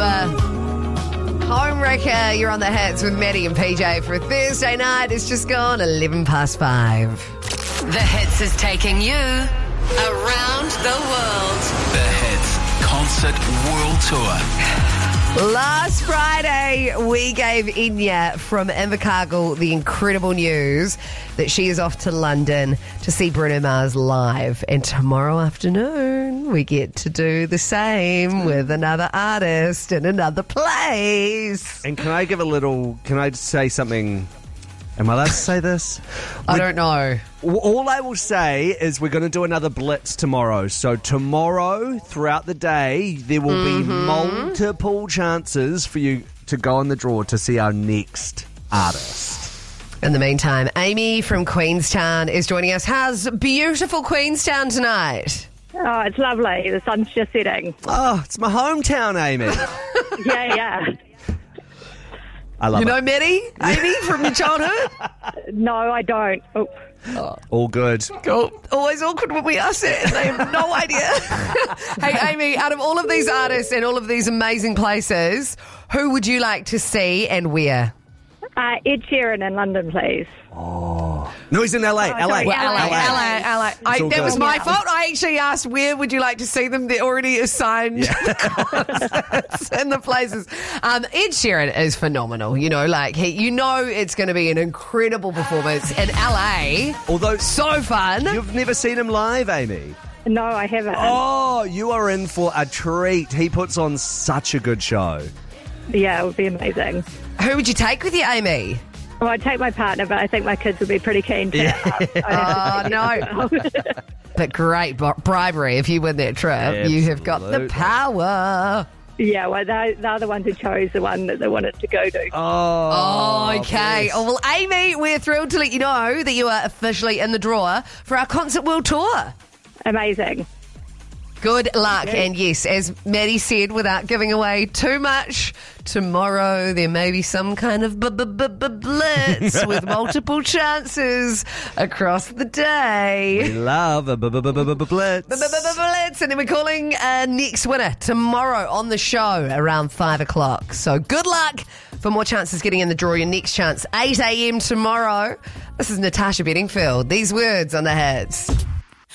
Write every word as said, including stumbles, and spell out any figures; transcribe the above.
number. Homewrecker, you're on the hits with Maddie and P J for a Thursday night. It's just gone eleven past five. The Hits is taking you around the world. The Hits Concert World Tour. Last Friday, we gave Enya from Invercargill the incredible news that she is off to London to see Bruno Mars live. And tomorrow afternoon, we get to do the same with another artist in another place. And can I give a little, can I just say something? Am I allowed to say this? I don't know. All I will say is we're going to do another blitz tomorrow. So tomorrow, throughout the day, there will mm-hmm. be multiple chances for you to go on the draw to see our next artist. In the meantime, Amy from Queenstown is joining us. How's beautiful Queenstown tonight? Oh, it's lovely. The sun's just setting. Oh, it's my hometown, Amy. yeah, yeah. I love you know it. Maddie, Amy, from your childhood? No, I don't. Oh. Oh. All good. Cool. Always awkward when we ask it. They have no idea. Hey, Amy, out of all of these artists and all of these amazing places, who would you like to see and where? Uh, Ed Sheeran in London, please. Oh. No, he's in L A. Oh, L A. sorry, Well, L A, L A, L A. I, that good. was my Yeah. fault. I actually asked where would you like to see them. They're already assigned Yeah. in the places. Um, Ed Sheeran is phenomenal. You know, like he, you know, it's going to be an incredible performance in L A. Although So fun. you've never seen him live, Amy. No, I haven't. Oh, you are in for a treat. He puts on such a good show. Yeah, it would be amazing. Who would you take with you, Amy? Well, I'd take my partner, but I think my kids would be pretty keen to. Yeah. Uh, Oh, no. But great b- bribery if you win that trip. You have got the Absolutely. power. yeah, well, they're, they're the ones who chose the one that they wanted to go to. Oh, Okay. bless. Oh, well, Amy, we're thrilled to let you know that you are officially in the draw for our Concert World Tour. Amazing. Good luck. Thank you. And yes, as Maddie said, without giving away too much, tomorrow there may be some kind of b- b- b- b- blitz with multiple chances across the day. We love a b- b- b- b- b- blitz. B- b- b- b- Blitz, and then we're calling uh, next winner tomorrow on the show around five o'clock. So good luck for more chances getting in the draw. Your next chance, eight a.m. tomorrow. This is Natasha Bedingfield. These words on the Hits.